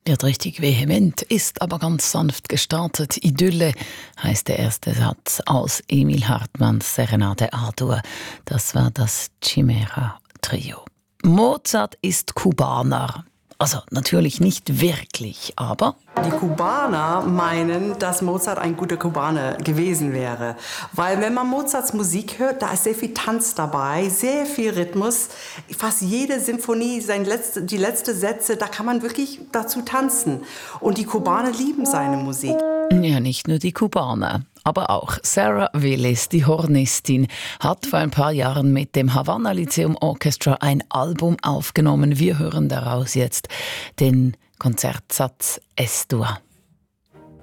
Wird richtig vehement, ist aber ganz sanft gestartet. Idylle heißt der erste Satz aus Emil Hartmanns Serenade A-Dur. Das war das Chimera-Trio. Mozart ist Kubaner. Also natürlich nicht wirklich, aber Die Kubaner meinen, dass Mozart ein guter Kubaner gewesen wäre. Weil wenn man Mozarts Musik hört, da ist sehr viel Tanz dabei, sehr viel Rhythmus. Fast jede Symphonie, die letzten Sätze, da kann man wirklich dazu tanzen. Und die Kubaner lieben seine Musik. ja, nicht nur die Kubaner. Aber auch Sarah Willis, die Hornistin, hat vor ein paar Jahren mit dem Havana Lyceum Orchestra ein Album aufgenommen. Wir hören daraus jetzt den Konzertsatz Es-Dur.